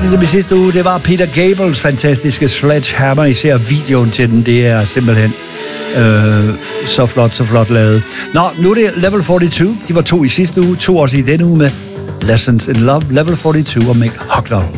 ligesom i sidste uge, det var Peter Gabriels fantastiske Sledgehammer. Især videoen til den, det er simpelthen så flot lavet. Nå, nu er det Level 42. De var 2 i sidste uge, 2 også i denne uge med Lessons in Love, Level 42 og Mick Hucknall.